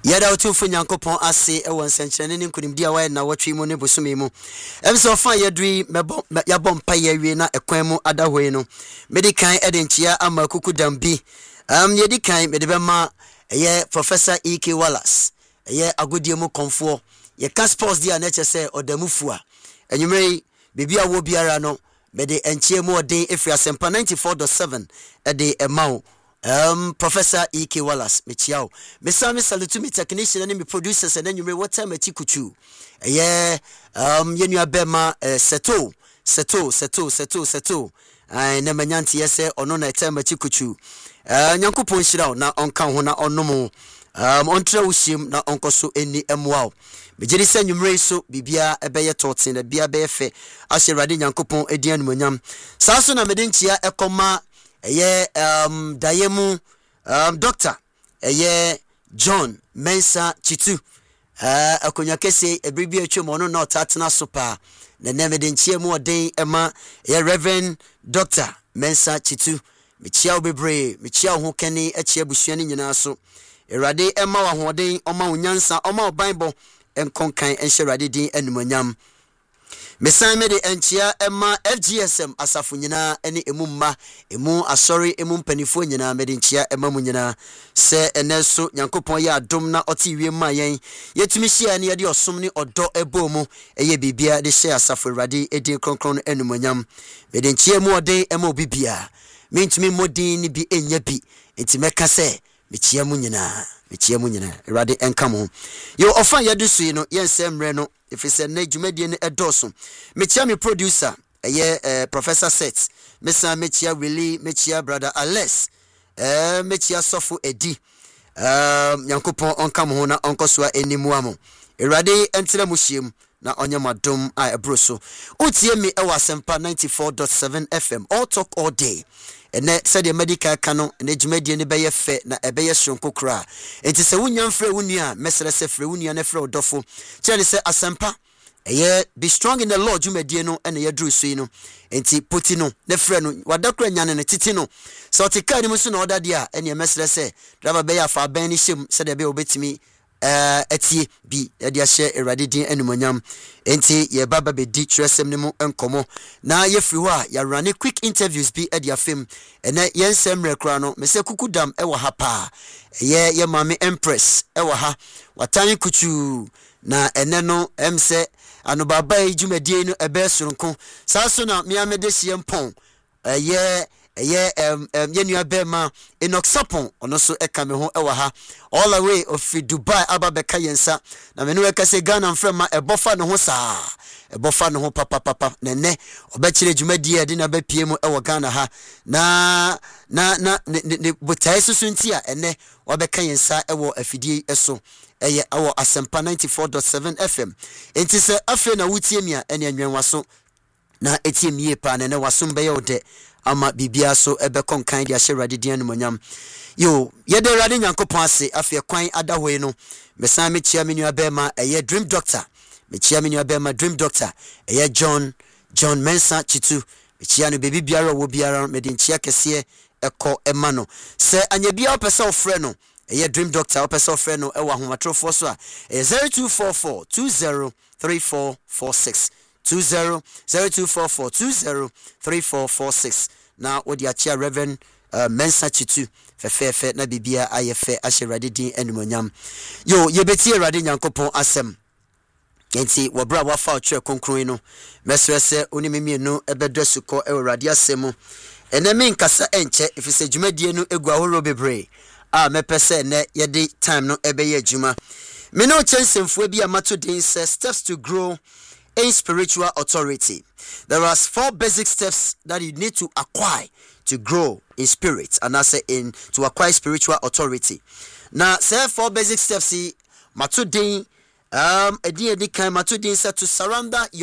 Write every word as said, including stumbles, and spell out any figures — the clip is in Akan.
Yada otumfo Nyankopon ase e won senkyerene ne nkunimdi a waye na wotwe mu ne bosome mu. Emse ofa yadui mebo yabom pa yawie na ekwan mu adahwe no. Medikan edenchia ama kuku dambi. Um yedikan medebema eye Professor E K Wallace. Eye agodie mu konfo. Ye ka sports dia na chese odamufua. Enwumrei bibia wo biara no mede enchie mu odin efri asempa ninety-four point seven e de emao. Um, Professor E K Wallace, Michiao. Mesa me salute me technician and me producers and then you may what time at Chikuchu. Yeah, um, Yenu Abema, Seto, Seto, Seto, Seto, Seto. I never nyanti yes, or no night time at Chikuchu. Uh, Nyanko Ponshira, na on Kahuna or no more. Um, on Traushim, na on Koso any M wow. Bijeri sen yumre so bibia ebeye totin na bia be fe ashe rade Nyankopon edian munyam. Saso na medenchia ekoma eye um dayemu um doctor eye John Mensa Chitu uh akonya kese ebribi atwemo no na otatena sopa na nemedinchie mu odin ema eye Reverend Doctor Mensa Chitu michia obebre michia ho kene achia busuani nyina so erade ema wa hodin oma onyansa oma Bible enkonkan enhyerade din animonyam. Mesan me de enchia ema F G S M asafo nyina ene emu mma emu asori emu mpanifo nyina me de enchia ema mu nyina se eneso Nyankopon ya adom na oti wie ma yen yetumi hia ne yede osom ne odo ebomu eye bibia de hia asafo rade edin kronkron enumonyam me de enchia mu odin ema obibia me ntumi modin ni bi enya bi enti meka se me chia mu nyina me chia mu nyina rade enkamo yo ofan yadu sui no yensemre no if it's a na dwumadie ne edoso me chia me producer eye uh, Professor Set me san me chia Willie me chia brother Alex eh me chia Sofo Edi um Nyankopon onkam ho na onkosoa enimu amo erade entira mu hiem na onyamadom a ebroso utie me e wasempa ninety-four point seven F M all talk all day ene said the medical canon ene dwumadie ne beye fe na ebeye sonko kra enti se wunya mfre wunua mesere se fre wunua ne fre odofo chele se asempa eye be strong in the Lord dwumadie no ene ye dru so yi no enti poti no ne fre no wadakra nyane ne titi no so tika ni muso na odade a ene mesere se driver beye afa ban ni him said the be obetimi eh etie bi e dia share erade din enumonyam enti ye baba be di tresem ne mu enkomo na ye firi ho a ya run quick interviews bi e dia film ene yensem rekra no me se kukudam e wo ha pa ye ye mame Empress e wo ha watan kuchu na ene no em se anobaba e dwumadie no ebe soronko saso na me amede sie mpon ye eye um yenua bema enoxapon ono so eka me ho e wa ha all the way of Dubai ababeka yensa na me no eka se Ghana mfrema ebofa ne ho saa ebofa ne ho papa papa nene obekire dwumadi e de na ba pie mu e wa Ghana ha na na na ne botai susu nti a ene obeka yensa e wo afidie eso eye awo asempa ninety-four point seven F M enti se afi na wutie mi a ene anwenwa so na etie mi pa na ne wasum be ye ode ama bibia so ebe konkan dia hye din anumonyam yo yede rade Nyankopon ase afie kwan adahwe no mesan me chia me nua bema eye Dream Doctor me chia me nua bema Dream Doctor eye John John Mensa Chitu me chia no baby biara wo biara me din chia kese eko ema no se anya bia opese ofre no eye Dream Doctor opese ofre no e wa homatrofo so a zero two four four two zero three four four six two zero zero two four four two zero three four four six now odi achia Reverend uh, Mensa Chitu fe fe na bibia ayefe ahye rade din enumonyam yo yebeti rade Nyankopon asem enti wobra wafa otwe konkron no mesrese oni memienu ebedosuko e rade asem enemi nkasa enche ifise dwumadie no egu ahoro bebre a mepese ne yede time no ebeye adwuma me no chensemfo bia mato din se steps to grow in spiritual authority. There are four basic steps that you need to acquire to grow in spirit, and I say in to acquire spiritual authority. Now, say four basic steps. See, matudin, um, edi edi kai matudin said to surrender your